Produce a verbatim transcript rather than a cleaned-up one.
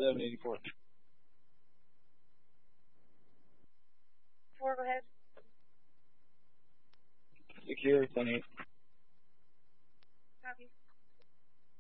seven eighty-four. Four, go ahead. Secure, ten eight.